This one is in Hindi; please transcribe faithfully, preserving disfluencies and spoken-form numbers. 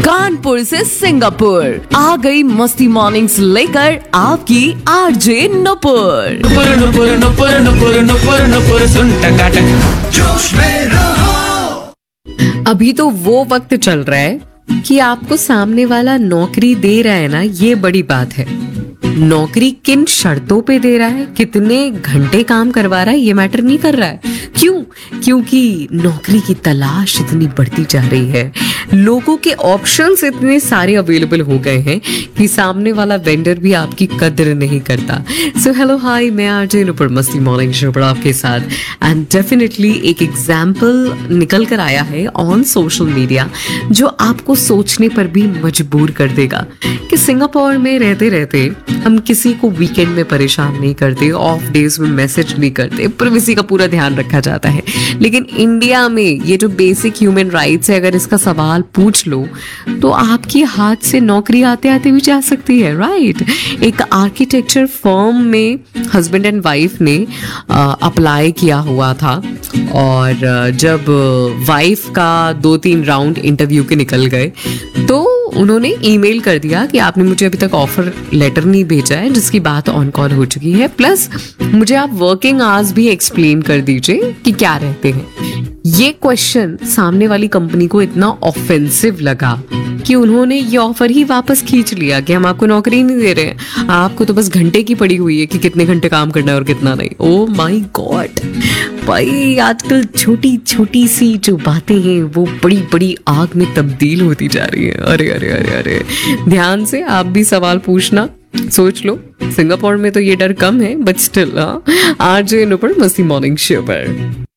कानपुर से सिंगापुर आ गई मस्ती मॉर्निंग्स लेकर आपकी आरजे नुपुर। नुपुर नुपुर नुपुर नुपुर नुपुर नुपुर सुन टकाटक जोश में रहो। अभी तो वो वक्त चल रहा है कि आपको सामने वाला नौकरी दे रहा है ना, ये बड़ी बात है। नौकरी किन शर्तों पे दे रहा है, कितने घंटे काम करवा रहा है, ये मैटर नहीं कर रहा है। क्यों? क्योंकि नौकरी की तलाश इतनी बढ़ती जा रही है, लोगों के ऑप्शंस इतने सारे अवेलेबल हो गए हैं कि सामने वाला वेंडर भी आपकी कदर नहीं करता। सो हेलो हाय, मैं आरजे नुपुर मस्ती मॉर्निंग शो पर आपके साथ, एंड डेफिनेटली एक एग्जाम्पल निकल कर आया है ऑन सोशल मीडिया जो आपको सोचने पर भी मजबूर कर देगा कि सिंगापुर में रहते रहते हम किसी को वीकेंड में परेशान नहीं करते, ऑफ डेज में मैसेज नहीं करते, प्राइवेसी का पूरा ध्यान रखा जाता है। लेकिन इंडिया में ये जो बेसिक ह्यूमन राइट्स है, अगर इसका सवाल पूछ लो तो आपकी हाथ से नौकरी आते आते भी जा सकती है, राइट। एक आर्किटेक्चर फर्म में हस्बैंड एंड वाइफ ने अप्लाई किया हुआ था, और जब वाइफ का दो तीन राउंड इंटरव्यू के निकल गए तो उन्होंने ईमेल कर दिया कि आपने मुझे अभी तक ऑफर लेटर नहीं भेजा है, जिसकी बात ऑन कॉल हो चुकी है, प्लस मुझे आप वर्किंग आवर्स भी एक्सप्लेन कर दीजिए कि क्या रहते हैं। ये क्वेश्चन सामने वाली कंपनी को इतना ऑफेंसिव लगा कि उन्होंने ये ऑफर ही वापस खींच लिया कि हम आपको नौकरी नहीं दे रहे हैं, आपको तो बस घंटे की पड़ी हुई है कि कितने घंटे काम करना है और कितना नहीं। ओ माय गॉड भाई, आजकल छोटी छोटी सी जो बातें हैं वो बड़ी बड़ी आग में तब्दील होती जा रही है। अरे अरे अरे अरे, ध्यान से आप भी सवाल पूछना, सोच लो। सिंगापुर में तो ये डर कम है, बट स्टिल। हाँ, आरजे नुपुर मस्ती मॉर्निंग शो पर।